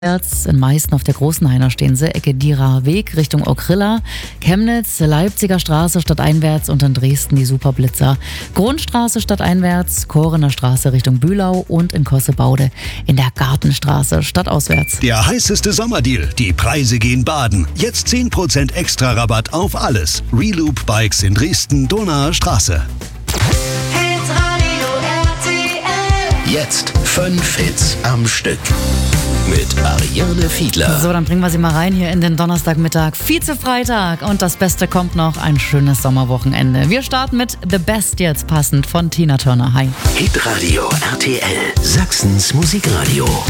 In Meißen auf der Großenhainer stehen sie, Ecke Dierer Weg Richtung Okrilla, Chemnitz, Leipziger Straße stadteinwärts und in Dresden die Superblitzer. Grundstraße stadteinwärts, Korener Straße Richtung Bühlau und in Kossebaude in der Gartenstraße stadtauswärts. Der heißeste Sommerdeal, die Preise gehen baden. Jetzt 10% extra Rabatt auf alles. Reloop Bikes in Dresden, Donauer Straße. Jetzt 5 Hits am Stück mit Ariane Fiedler. So, dann bringen wir sie mal rein hier in den Donnerstagmittag, Vize-Freitag. Und das Beste kommt noch, ein schönes Sommerwochenende. Wir starten mit The Best jetzt passend von Tina Turner. Hi. Hitradio RTL, Sachsens Musikradio.